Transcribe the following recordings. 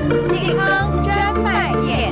健康专卖店。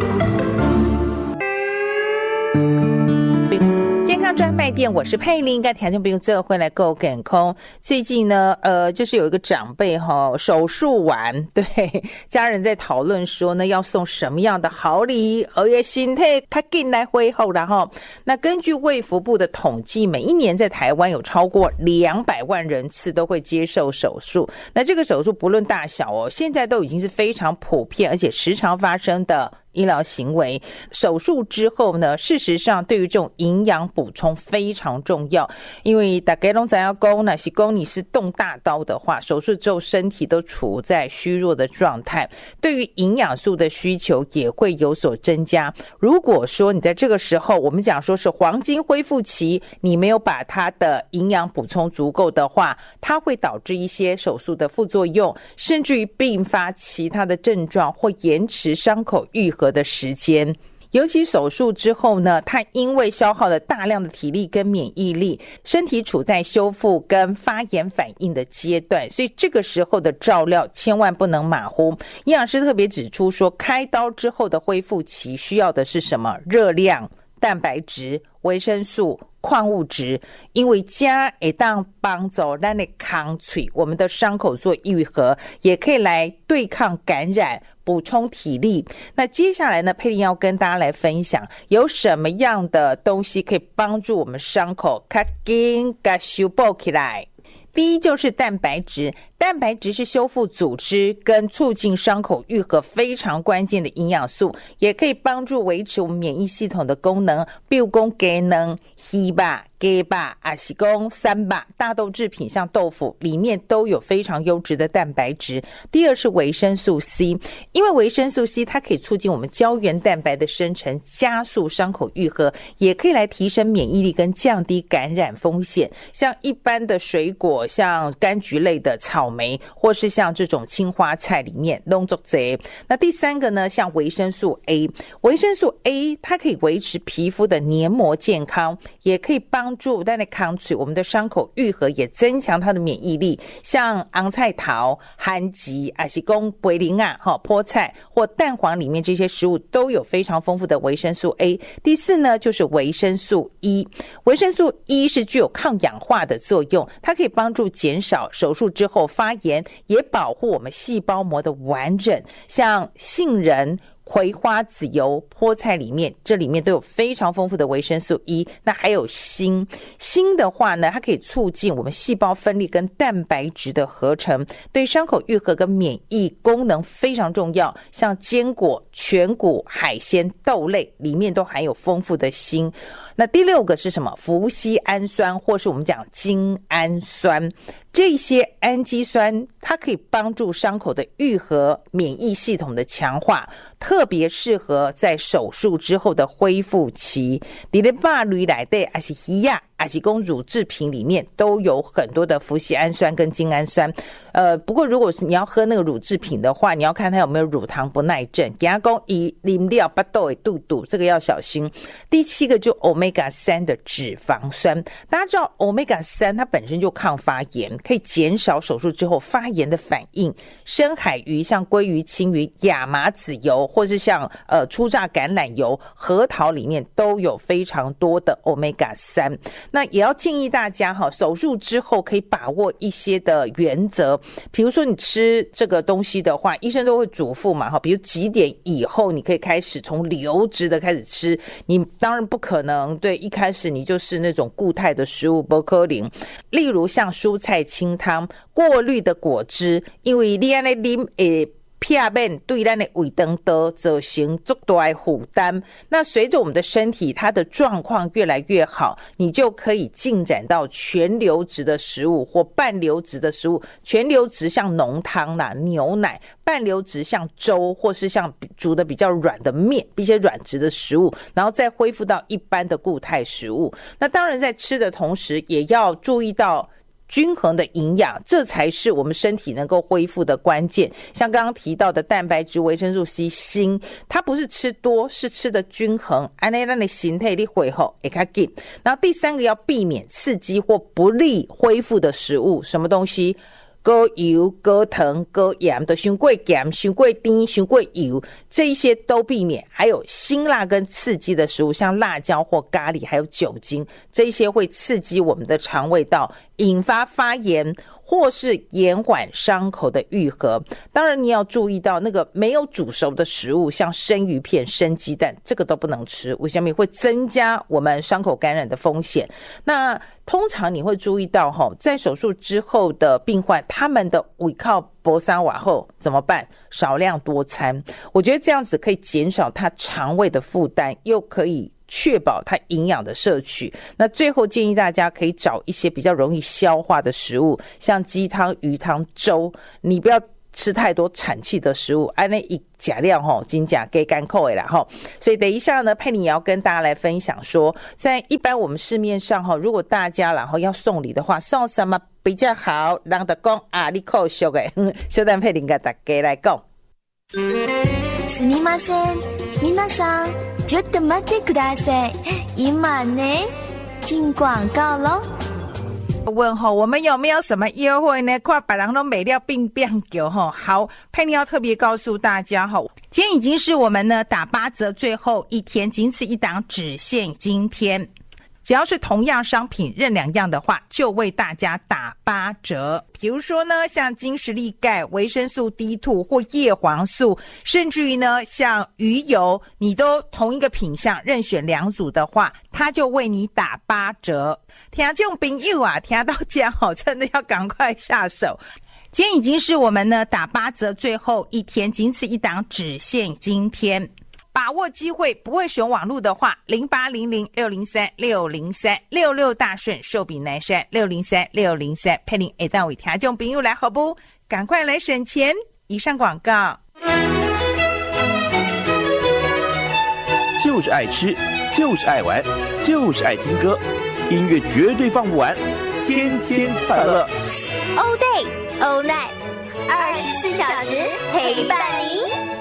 健康专卖店，我是佩玲，跟听众朋友这回来购健康。最近呢，就是有一个长辈手术完，对家人在讨论说呢，要送什么样的好礼，而且身体较紧来恢复啦齁。那根据卫福部的统计，每一年在台湾有超过200万人次都会接受手术。那这个手术不论大小现在都已经是非常普遍，而且时常发生的医疗行为。手术之后呢，事实上对于这种营养补充非常重要，因为大家都知道说，那是说你是动大刀的话，手术之后身体都处在虚弱的状态，对于营养素的需求也会有所增加。如果说你在这个时候，我们讲说是黄金恢复期，你没有把它的营养补充足够的话，它会导致一些手术的副作用，甚至于并发其他的症状，或延迟伤口愈合的时间。尤其手术之后呢，它因为消耗了大量的体力跟免疫力，身体处在修复跟发炎反应的阶段，所以这个时候的照料千万不能马虎。营养师特别指出说，开刀之后的恢复期需要的是什么？热量、蛋白质、维生素、矿物质，因为加会当帮助我们的康脆，我们的伤口做愈合，也可以来对抗感染，补充体力。那接下来呢，佩玲要跟大家来分享有什么样的东西可以帮助我们伤口较紧甲修补起来。第一就是蛋白质，蛋白质是修复组织跟促进伤口愈合非常关键的营养素，也可以帮助维持我们免疫系统的功能，比如说鸡卵、鱼肉、鸡肉，还是说三肉、大豆制品像豆腐里面都有非常优质的蛋白质。第二是维生素 C， 因为维生素 C 它可以促进我们胶原蛋白的生成，加速伤口愈合，也可以来提升免疫力跟降低感染风险。像一般的水果，像柑橘类的草莓，或是像这种青花菜里面都很多。那第三个呢，像维生素 A， 维生素 A 它可以维持皮肤的黏膜健康，也可以帮助我们的伤口愈合，也增强它的免疫力。像昂菜桃、番薯，还是说贝林啊、菠菜或蛋黄里面这些食物都有非常丰富的维生素 A。第四呢，就是维生素 E， 维生素 E 是具有抗氧化的作用，它可以帮助减少手术之后发炎，也保护我们细胞膜的完整。像杏仁、葵花籽油、菠菜这里面都有非常丰富的维生素 E。 那还有锌的话呢，它可以促进我们细胞分裂跟蛋白质的合成，对伤口愈合跟免疫功能非常重要。像坚果、全谷、海鲜、豆类里面都含有丰富的锌。那第六个是什么？麩酰氨酸，或是我们讲精氨酸，这些氨基酸它可以帮助伤口的愈合、免疫系统的强化，特别适合在手术之后的恢复期。你的肉类内底还是鱼啊，还是说乳制品里面都有很多的麩酰氨酸跟精氨酸。不过如果是你要喝那个乳制品的话，你要看它有没有乳糖不耐症，给他说以啉了巴肚的肚肚，这个要小心。第七个就 Omega 3的脂肪酸，大家知道 Omega 3它本身就抗发炎，可以减少手术之后发炎的反应。深海鱼像鲑鱼、青鱼、亚麻籽油，或是像初榨橄榄油、核桃里面都有非常多的 Omega 3。那也要建议大家手术之后可以把握一些的原则，比如说你吃这个东西的话，医生都会嘱咐嘛，比如几点以后你可以开始从流质的开始吃，你当然不可能对一开始你就是那种固态的食物，不可能。例如像蔬菜清汤、过滤的果汁，因为你这样喝片面对咱的胃肠道造成足大的负担。那随着我们的身体它的状况越来越好，你就可以进展到全流质的食物或半流质的食物。全流质像浓汤啦、牛奶，半流质像粥，或是像煮的比较软的面，一些软质的食物，然后再恢复到一般的固态食物。那当然在吃的同时也要注意到均衡的营养，这才是我们身体能够恢复的关键。像刚刚提到的蛋白质、维生素 C、锌，它不是吃多，是吃的均衡，这样让你身体的恢复会较紧。然后第三个要避免刺激或不利恢复的食物，什么东西？ 高油、高糖、高盐的，伤过咸、伤过甜、伤过油，这一些都避免。还有辛辣跟刺激的食物，像辣椒或咖喱，还有酒精，这一些会刺激我们的肠胃道，引发发炎，或是延缓伤口的愈合。当然你要注意到那个没有煮熟的食物，像生鱼片、生鸡蛋，这个都不能吃，为什么？会增加我们伤口感染的风险。那通常你会注意到在手术之后的病患，他们的胃靠薄沙瓦后怎么办？少量多餐，我觉得这样子可以减少他肠胃的负担，又可以确保它营养的摄取。那最后建议大家可以找一些比较容易消化的食物，像鸡汤、鱼汤、粥，你不要吃太多产气的食物，那一假量真假给干扣啦。所以等一下呢，佩妮也要跟大家来分享说，在一般我们市面上如果大家然后要送礼的话，送什么比较好？人就讲啊，你扣俗的，小等佩妮跟大家来讲。 すみません、皆さんちょっと待ってください。今ね，进广告咯。 问我们有没有什么优惠呢？看别人都没料并变狗好，佩妮要特别告诉大家今天已经是我们呢打8折最后一天，仅此一档，只限今天。只要是同样商品任2样的话，就为大家打8折。比如说呢，像金石力钙、维生素 D2 或叶黄素，甚至于呢像鱼油，你都同一个品项任选2组的话，它就为你打8折。听这种朋友啊，听到这样真的要赶快下手。今天已经是我们呢打8折最后一天，仅此一档，只限今天。把握机会，不会选网路的话，080060360366大顺寿比南山603603，佩妮会当为听众朋友来好不？赶快来省钱。以上广告。 就是爱吃，就是爱玩，就是爱听歌，音乐绝对放不完，天天快乐。 All day, all night， 24小时陪伴您。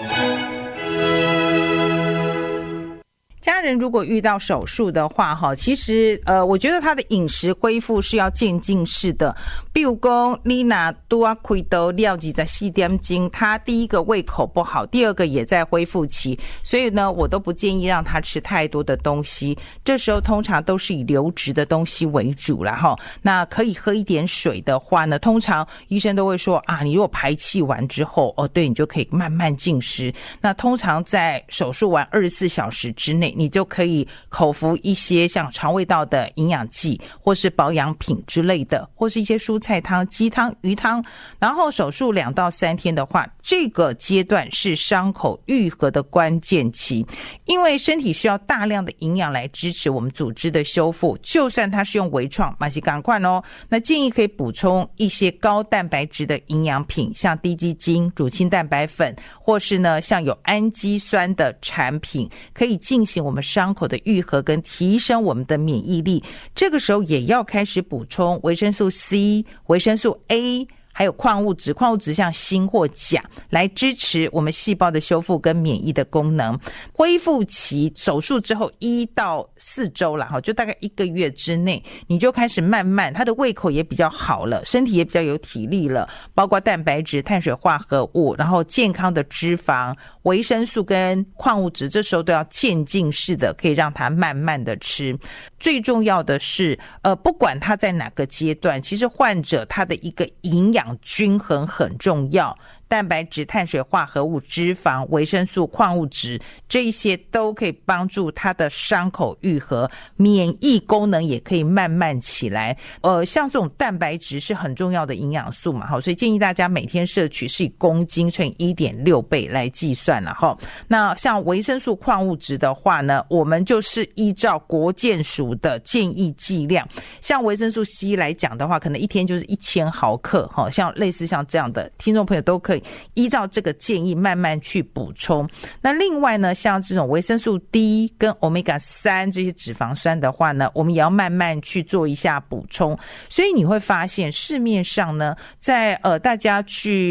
家人如果遇到手术的话其实我觉得他的饮食恢复是要渐进式的。比如说你拿拄啊开刀了24点钟，他第一个胃口不好，第二个也在恢复期，所以呢我都不建议让他吃太多的东西。这时候通常都是以流质的东西为主啦那可以喝一点水的话呢，通常医生都会说啊，你如果排气完之后对，你就可以慢慢进食。那通常在手术完24小时之内，你就可以口服一些像肠胃道的营养剂或是保养品之类的，或是一些蔬菜汤、鸡汤、鱼汤。然后手术2到3天的话，这个阶段是伤口愈合的关键期，因为身体需要大量的营养来支持我们组织的修复，就算它是用微创也是赶快那建议可以补充一些高蛋白质的营养品，像低基精、乳清蛋白粉，或是呢像有氨基酸的产品，可以进行我们伤口的愈合跟提升我们的免疫力。这个时候也要开始补充维生素 C、维生素 A，还有矿物质像锌或钾，来支持我们细胞的修复跟免疫的功能。恢复期手术之后1到4周啦，就大概1个月之内，你就开始慢慢，他的胃口也比较好了，身体也比较有体力了，包括蛋白质、碳水化合物，然后健康的脂肪、维生素跟矿物质，这时候都要渐进式的，可以让他慢慢的吃。最重要的是不管他在哪个阶段，其实患者他的一个营养均衡很重要，蛋白质、碳水化合物、脂肪、维生素、矿物质，这一些都可以帮助他的伤口愈合，免疫功能也可以慢慢起来。像这种蛋白质是很重要的营养素嘛，所以建议大家每天摄取是以公斤乘以 1.6 倍来计算了那像维生素、矿物质的话呢，我们就是依照国健署的建议剂量，像维生素 C 来讲的话，可能一天就是1000毫克像类似像这样的，听众朋友都可以依照这个建议慢慢去补充。那另外呢，像这种维生素 D 跟 Omega 3这些脂肪酸的话呢，我们也要慢慢去做一下补充。所以你会发现市面上呢，在大家去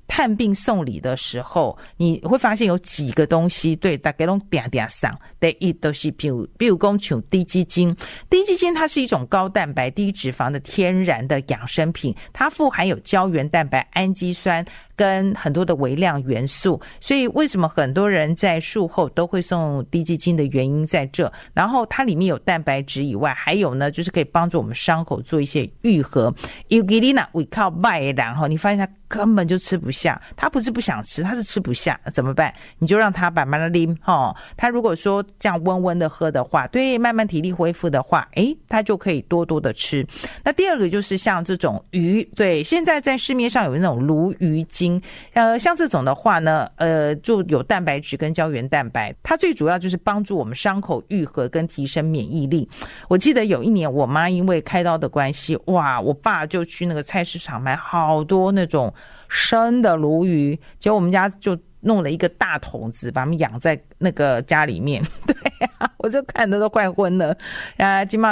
探病送礼的时候，你会发现有几个东西对大家都点点上。第一都是比如说像低基金，低基金它是一种高蛋白低脂肪的天然的养生品，它富含有胶原蛋白、氨基酸跟很多的微量元素，所以为什么很多人在术后都会送低基金的原因在这。然后它里面有蛋白质以外，还有呢就是可以帮助我们伤口做一些愈合。尤其你胃口歹的人，你发现他根本就吃不下，他不是不想吃，他是吃不下，怎么办？你就让他慢慢的拎他如果说这样温温的喝的话，对，慢慢体力恢复的话，他就可以多多的吃。那第二个就是像这种鱼，对，现在在市面上有那种鲈鱼精，像这种的话呢，就有蛋白质跟胶原蛋白，它最主要就是帮助我们伤口愈合跟提升免疫力。我记得有一年我妈因为开刀的关系，哇，我爸就去那个菜市场买好多那种生的鲈鱼，结果我们家就弄了一个大桶子，把它们养在那个家里面。对啊，我就看得都快昏了。